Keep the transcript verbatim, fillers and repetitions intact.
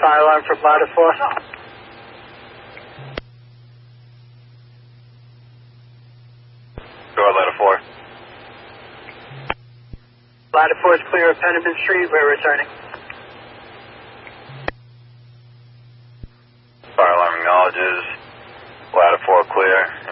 fire alarm from Ladder four. Go on, Ladder four. Ladder four is clear of Penniman Street. We're returning. Fire alarm acknowledges. Ladder four clear.